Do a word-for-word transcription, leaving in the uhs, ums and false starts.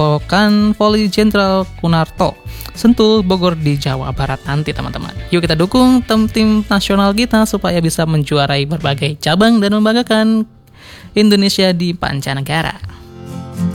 Kan Voli Jenderal Kunarto, Sentul, Bogor di Jawa Barat nanti teman-teman. Yuk kita dukung tim-tim nasional kita supaya bisa menjuarai berbagai cabang dan membanggakan Indonesia di mancanegara.